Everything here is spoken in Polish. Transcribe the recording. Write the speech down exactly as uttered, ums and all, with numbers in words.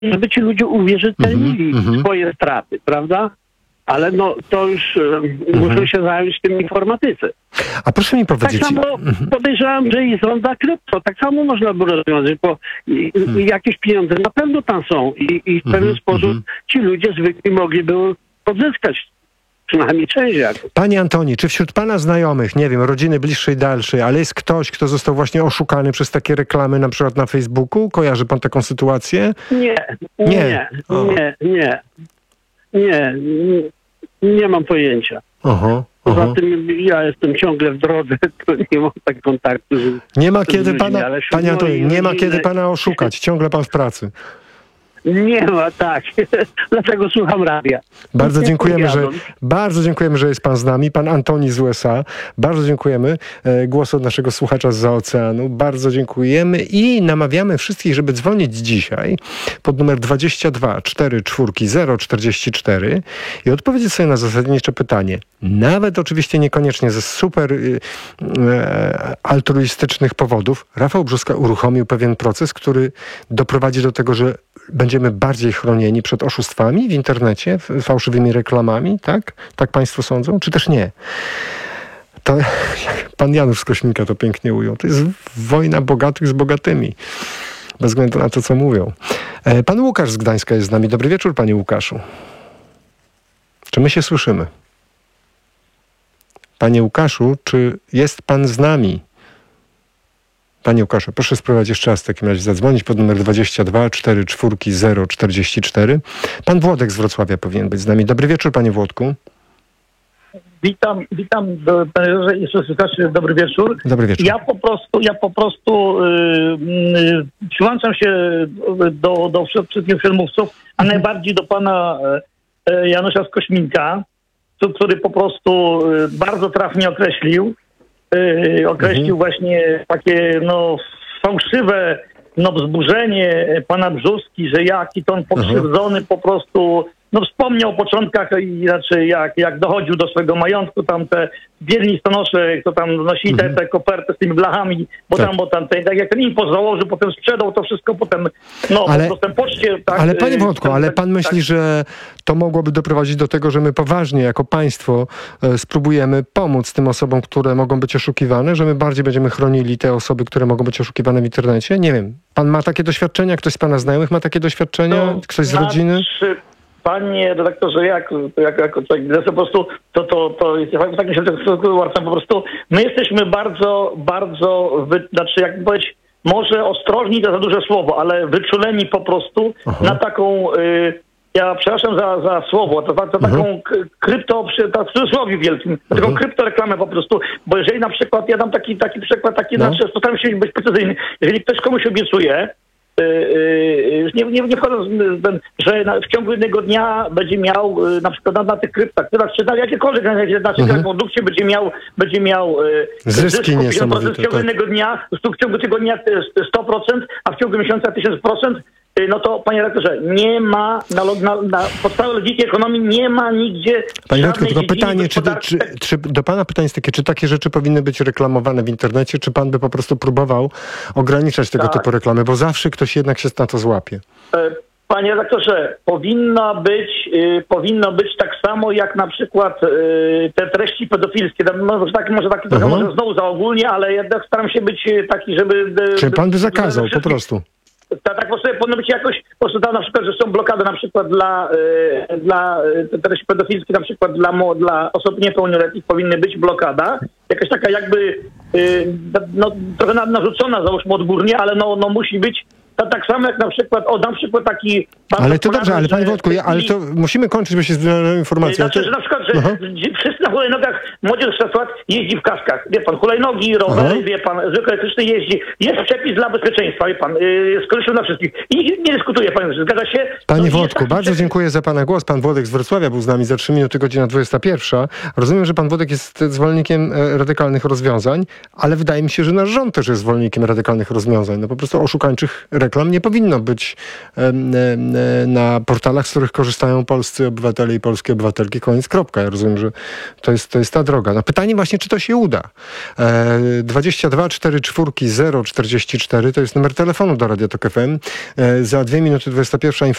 żeby ci ludzie uwierzytelnili Mhm, swoje straty, prawda? Ale no to już e, muszą się zająć tym informatycy. A proszę mi Tak powiedzieć... samo podejrzewam, że i zonda krypto, tak samo można by rozwiązać, bo i, i jakieś pieniądze na pewno tam są i, i w pewien Mhm, sposób mhm. ci ludzie zwykli mogliby odzyskać przynajmniej część jakąś. Panie Antoni, czy wśród pana znajomych, nie wiem, rodziny bliższej, dalszej, ale jest ktoś, kto został właśnie oszukany przez takie reklamy, na przykład na Facebooku? Kojarzy pan taką sytuację? Nie, Nie. nie, O. nie, nie, nie, nie, nie mam pojęcia. Aha, Poza aha. tym ja jestem ciągle w drodze, to nie mam tak kontaktu. Z, Nie ma z kiedy ludźmi, pana, ale wśród panie Antoni, mojej nie ma rodziny- kiedy pana oszukać, ciągle pan w pracy. Nie ma, tak. Dlatego słucham radia. Bardzo Nie dziękujemy, że, powiadam. bardzo dziękujemy, że jest pan z nami, pan Antoni z U S A. Bardzo dziękujemy. E, Głos od naszego słuchacza zza oceanu. Bardzo dziękujemy i namawiamy wszystkich, żeby dzwonić dzisiaj pod numer dwadzieścia dwa cztery cztery zero czterdzieści cztery i odpowiedzieć sobie na zasadnicze pytanie. Nawet oczywiście niekoniecznie ze super y, e, altruistycznych powodów. Rafał Brzoska uruchomił pewien proces, który doprowadzi do tego, że będziemy bardziej chronieni przed oszustwami w internecie, f- fałszywymi reklamami, tak? Tak państwo sądzą? Czy też nie? To jak pan Janusz z Kośmika to pięknie ujął. To jest wojna bogatych z bogatymi. Bez względu na to, co mówią. E, Pan Łukasz z Gdańska jest z nami. Dobry wieczór, panie Łukaszu. Czy my się słyszymy? Panie Łukaszu, czy jest pan z nami? Panie Łukaszu, proszę spróbować jeszcze raz w takim razie zadzwonić pod numer dwadzieścia dwa cztery cztery zero czterdzieści cztery. Pan Włodek z Wrocławia powinien być z nami. Dobry wieczór, panie Włodku. Witam, witam, do- panie- jeszcze słychać, dobry wieczór. Dobry wieczór. Ja po prostu, ja po prostu yy, yy, przyłączam się do, do wszystkich filmówców, a najbardziej do pana yy, Janusza z Kośminka, tu- który po prostu yy, bardzo trafnie określił, yy, określił Mhm. właśnie takie no fałszywe no wzburzenie pana Brzóski, że jaki to on pokrzywdzony po prostu. No wspomniał o początkach, i znaczy jak, jak dochodził do swojego majątku, tam te biedni stonosze, kto tam nosili te, te koperty z tymi blachami, bo Tak. tam, bo tam, te, tak jak ten info założył, potem sprzedał to wszystko, potem, no, Ale- po prostu poczcie, tak. Ale panie y, Włodku, tak, ale tak, pan tak. myśli, że to mogłoby doprowadzić do tego, że my poważnie jako państwo e, spróbujemy pomóc tym osobom, które mogą być oszukiwane, że my bardziej będziemy chronili te osoby, które mogą być oszukiwane w internecie? Nie wiem. Pan ma takie doświadczenia? Ktoś z pana znajomych ma takie doświadczenia? No, Ktoś z rodziny? Znaczy, panie redaktorze, jak, jak, jak tak, po prostu to, to, to jest w takim sensie po prostu my jesteśmy bardzo, bardzo, wy, znaczy jak powiedzieć, może ostrożni to za duże słowo, ale wyczuleni po prostu Aha. na taką, y, ja przepraszam za, za słowo, to, to, to Mhm. taką k- krypto, przy- tak w cudzysłowie wielkim, taką Mhm. kryptoreklamę po prostu, bo jeżeli na przykład, ja dam taki, taki przykład, taki, No. znaczy postaram się być precyzyjny, jeżeli ktoś komuś obiecuje, Yy, nie, nie, nie wchodząc w ten, że na, w ciągu jednego dnia będzie miał yy, na przykład na, na tych kryptach, czy na jakiekolwiek na, na Mhm. mhm. produkcie będzie miał, będzie miał yy, Zyski zysku pięćdziesiąt procent niesamowite, w ciągu tak. jednego dnia, w ciągu tygodnia sto procent, a w ciągu miesiąca tysiąc procent. Yy, no to panie redaktorze, nie ma na, lo- na, na podstawie logiki ekonomii nie ma nigdzie Panie Wojtku, żadnej tylko dziedziny pytanie, czy, gospodarczej. czy, czy do pana pytanie jest takie, czy takie rzeczy powinny być reklamowane w internecie, czy pan by po prostu próbował ograniczać tego Tak. typu reklamy, bo zawsze ktoś jednak się na to złapie. E, Panie redaktorze, powinno być, y, powinno być tak samo jak na przykład y, te treści pedofilskie. Tam, no, może taki, może taki trochę Mhm. może znowu za ogólnie, ale jednak staram się być y, taki, żeby... y, Czy pan by y, zakazał po wszystkich- prostu? Tak, tak po prostu powinno być jakoś, po prostu tam na przykład, że są blokady na przykład dla, y, dla y, te treści pedofilskie, na przykład dla, mo- dla osób niepełnoletnich powinny być blokada. Jakaś taka jakby, y, no trochę na- narzucona, załóżmy odgórnie, ale no, no musi być. To tak samo jak na przykład, o na przykład taki... pan Ale to popularny, dobrze, ale panie że- Włodku, ja, ale to musimy kończyć, bo się zbierają informacje. Znaczy, ale że to... na przykład, że Aha. dzi- wszyscy na hulajnogach, młodzież szesnaście lat jeździ w kaskach. Wie pan, hulajnogi, rowery, Aha. wie pan, zwykle elektryczny jeździ. Jest przepis dla bezpieczeństwa, wie pan, yy, z korzyścią dla wszystkich. I nikt nie dyskutuje, pan, zgadza się? Panie No i jest Włodku, taki bardzo przepis. dziękuję za pana głos. Pan Włodek z Wrocławia był z nami za trzy minuty, godzina dwudziesta pierwsza. Rozumiem, że pan Włodek jest zwolennikiem e, radykalnych rozwiązań, ale wydaje mi się, że nasz rząd też jest zwolennikiem radykalnych rozwiązań. No po prostu oszukańczych reklam reklam nie powinno być na portalach, z których korzystają polscy obywatele i polskie obywatelki. Koniec, kropka. Ja rozumiem, że to jest, to jest ta droga. No pytanie właśnie, czy to się uda. dwadzieścia dwa czterdzieści cztery zero czterdzieści cztery to jest numer telefonu do Radia Tok F M. Za dwie minuty dwudziesta pierwsza